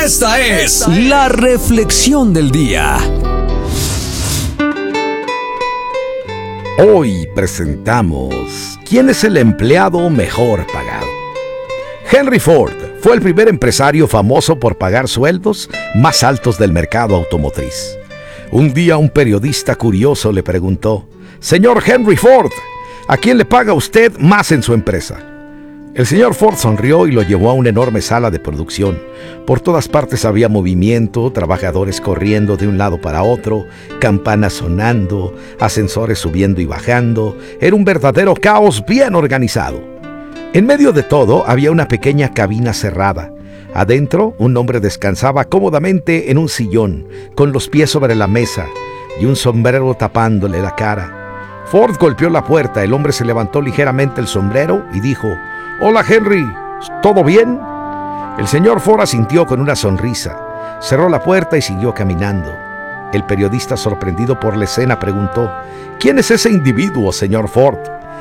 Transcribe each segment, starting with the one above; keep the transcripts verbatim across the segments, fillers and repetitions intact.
Esta es la reflexión del día. Hoy presentamos ¿quién es el empleado mejor pagado? Henry Ford fue el primer empresario famoso por pagar sueldos más altos del mercado automotriz. Un día un periodista curioso le preguntó: «Señor Henry Ford, ¿a quién le paga usted más en su empresa?». El señor Ford sonrió y lo llevó a una enorme sala de producción. Por todas partes había movimiento, trabajadores corriendo de un lado para otro, campanas sonando, ascensores subiendo y bajando. Era un verdadero caos bien organizado. En medio de todo había una pequeña cabina cerrada. Adentro, un hombre descansaba cómodamente en un sillón, con los pies sobre la mesa y un sombrero tapándole la cara. Ford golpeó la puerta. El hombre se levantó ligeramente el sombrero y dijo: «Hola, Henry, ¿todo bien?». El señor Ford asintió con una sonrisa, cerró la puerta y siguió caminando. El periodista, sorprendido por la escena, preguntó: «¿Quién es ese individuo, señor Ford?».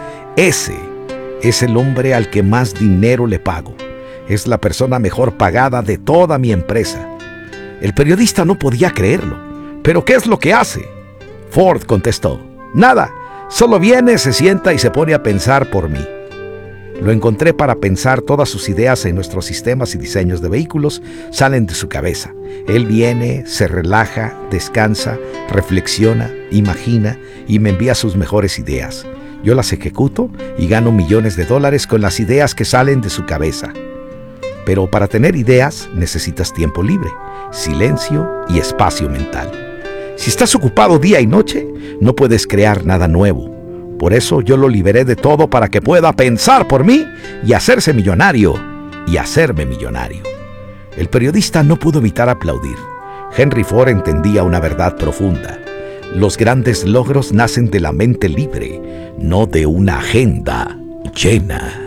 «Ese es el hombre al que más dinero le pago. Es la persona mejor pagada de toda mi empresa». El periodista no podía creerlo. «¿Pero qué es lo que hace?». Ford contestó: «Nada, solo viene, se sienta y se pone a pensar por mí. Lo encontré para pensar. Todas sus ideas en nuestros sistemas y diseños de vehículos salen de su cabeza. Él viene, se relaja, descansa, reflexiona, imagina y me envía sus mejores ideas. Yo las ejecuto y gano millones de dólares con las ideas que salen de su cabeza. Pero para tener ideas necesitas tiempo libre, silencio y espacio mental. Si estás ocupado día y noche, no puedes crear nada nuevo. Por eso yo lo liberé de todo para que pueda pensar por mí y hacerse millonario y hacerme millonario». El periodista no pudo evitar aplaudir. Henry Ford entendía una verdad profunda: los grandes logros nacen de la mente libre, no de una agenda llena.